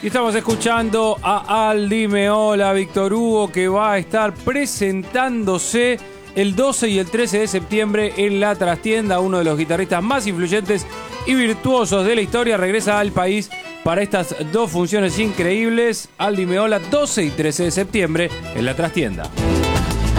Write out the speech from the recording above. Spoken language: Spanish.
Y estamos escuchando a Aldi Meola, Víctor Hugo, que va a estar presentándose el 12 y el 13 de septiembre en La Trastienda. Uno de los guitarristas más influyentes y virtuosos de la historia regresa al país para estas dos funciones increíbles. Aldi Meola, 12 y 13 de septiembre en La Trastienda.